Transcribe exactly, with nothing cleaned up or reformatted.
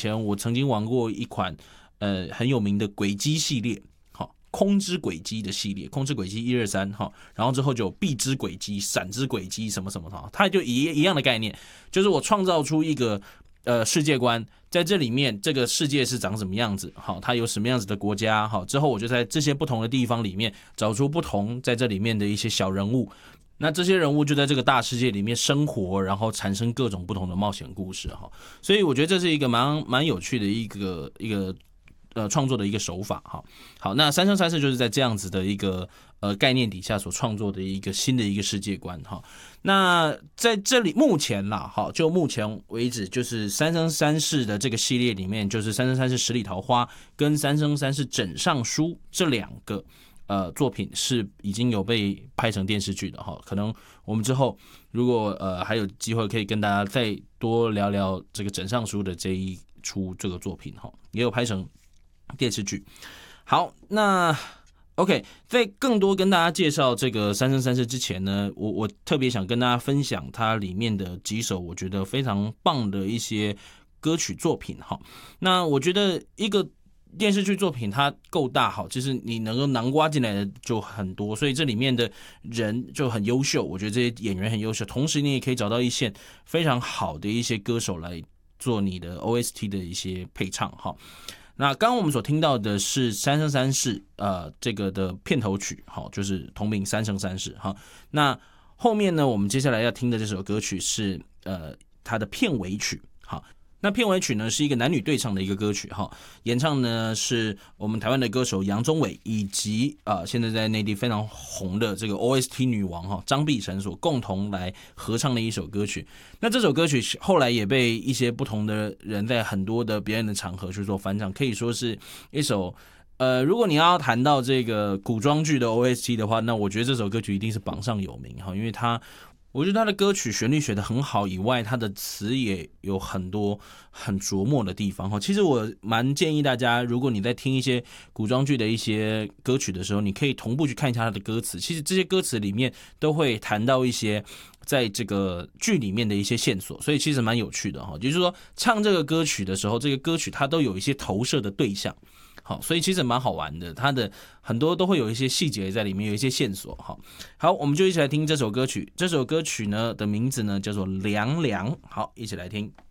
前我曾经玩过一款呃很有名的轨迹系列，好，空之轨迹的系列，空之轨迹一二三哈，然后之后就有壁之轨迹、闪之轨迹什么什么的，它就一一样的概念，就是我创造出一个呃世界观，在这里面这个世界是长什么样子，好，它有什么样子的国家，好，之后我就在这些不同的地方里面找出不同在这里面的一些小人物。那这些人物就在这个大世界里面生活，然后产生各种不同的冒险故事哈，所以我觉得这是一个蛮蛮有趣的一个一个呃创作的一个手法哈。好，那三生三世就是在这样子的一个呃概念底下所创作的一个新的一个世界观哈。那在这里目前啦，哈，就目前为止，就是三生三世的这个系列里面，就是三生三世十里桃花跟三生三世枕上书这两个。呃，作品是已经有被拍成电视剧的哈，可能我们之后如果呃还有机会可以跟大家再多聊聊这个枕上书的这一出这个作品哈，也有拍成电视剧。好，那 OK， 在更多跟大家介绍这个三生三世之前呢，我我特别想跟大家分享它里面的几首我觉得非常棒的一些歌曲作品哈。那我觉得一个电视剧作品它够大好，就是你能够囊括进来的就很多，所以这里面的人就很优秀，我觉得这些演员很优秀，同时你也可以找到一线非常好的一些歌手来做你的 O S T 的一些配唱哈。那刚刚我们所听到的是《三生三世》呃这个的片头曲，好，就是同名《三生三世》哈。那后面呢，我们接下来要听的这首歌曲是呃它的片尾曲，好。那片尾曲呢是一个男女对唱的一个歌曲哈，演唱呢是我们台湾的歌手杨宗纬以及啊、呃、现在在内地非常红的这个 O S T 女王哈张碧晨所共同来合唱的一首歌曲。那这首歌曲后来也被一些不同的人在很多的别人的场合去做翻唱，可以说是一首呃如果你要谈到这个古装剧的 O S T 的话，那我觉得这首歌曲一定是榜上有名哈，因为它。我觉得他的歌曲旋律写得很好以外，他的词也有很多很琢磨的地方。其实我蛮建议大家，如果你在听一些古装剧的一些歌曲的时候，你可以同步去看一下他的歌词。其实这些歌词里面都会谈到一些在这个剧里面的一些线索，所以其实蛮有趣的。就是说唱这个歌曲的时候，这个歌曲它都有一些投射的对象。好，所以其实蛮好玩的，它的很多都会有一些细节在里面，有一些线索。好，好，我们就一起来听这首歌曲。这首歌曲呢的名字呢叫做《凉凉》。好，一起来听。